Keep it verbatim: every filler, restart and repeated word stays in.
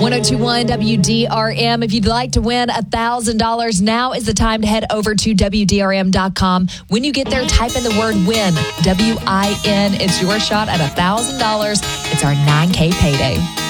ten twenty-one W D R M. If you'd like to win one thousand dollars, now is the time to head over to W D R M dot com. When you get there, type in the word WIN, W I N. It's your shot at one thousand dollars. It's our nine K payday.